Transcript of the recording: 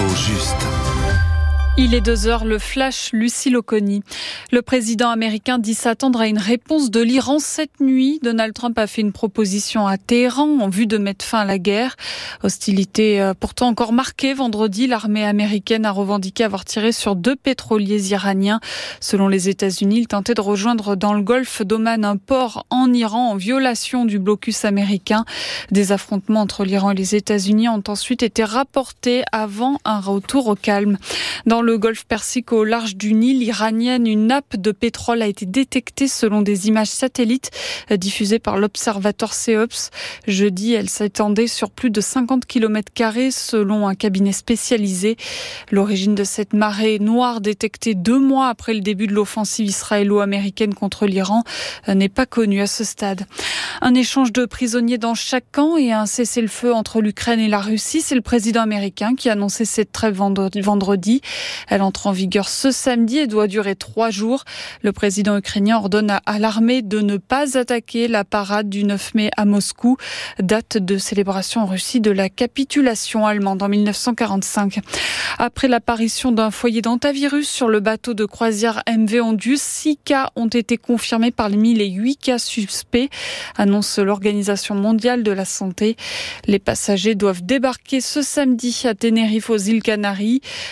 L'info juste. Il est 2h, le flash, Lucie Loconi. Le président américain dit s'attendre à une réponse de l'Iran cette nuit. Donald Trump a fait une proposition à Téhéran en vue de mettre fin à la guerre. Hostilité pourtant encore marquée vendredi. L'armée américaine a revendiqué avoir tiré sur 2 pétroliers iraniens. Selon les États-Unis, ils tentaient de rejoindre dans le golfe d'Oman un port en Iran en violation du blocus américain. Des affrontements entre l'Iran et les États-Unis ont ensuite été rapportés avant un retour au calme. Dans le golfe Persique au large du Nil iranienne, une nappe de pétrole a été détectée selon des images satellites diffusées par l'observatoire CEOPS. Jeudi, elle s'étendait sur plus de 50 km² selon un cabinet spécialisé. L'origine de cette marée noire détectée 2 mois après le début de l'offensive israélo-américaine contre l'Iran n'est pas connue à ce stade. Un échange de prisonniers dans chaque camp et un cessez-le-feu entre l'Ukraine et la Russie. C'est le président américain qui a annoncé cette trêve vendredi. Elle entre en vigueur ce samedi et doit durer 3 jours. Le président ukrainien ordonne à l'armée de ne pas attaquer la parade du 9 mai à Moscou, date de célébration en Russie de la capitulation allemande en 1945. Après l'apparition d'un foyer d'hantavirus sur le bateau de croisière MV Ondius, 6 cas ont été confirmés parmi les 8 cas suspects, annonce l'Organisation mondiale de la santé. Les passagers doivent débarquer ce samedi à Tenerife aux îles Canaries.